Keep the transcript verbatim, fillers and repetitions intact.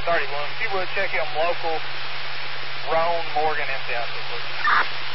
thirty-one. If you would, check him local, Roan Morgan, M C I C, please.